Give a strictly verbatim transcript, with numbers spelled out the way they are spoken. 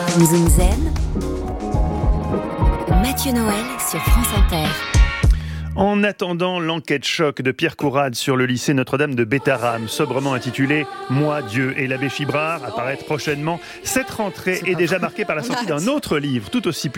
Zoom Zen, Mathieu Noël sur France Inter. En attendant l'enquête choc de Pierre Courade sur le lycée Notre-Dame de Bétarame, sobrement intitulée « Moi, Dieu et l'abbé Fibrard », apparaître prochainement, cette rentrée est déjà marquée par la sortie d'un autre livre tout aussi puissant.